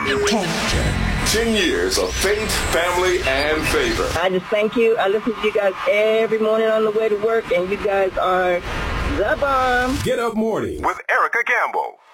10 years of faith, family, and favor. I just thank you. I listen to you guys every morning on the way to work, and you guys are the bomb. Get Up Morning with Erica Campbell.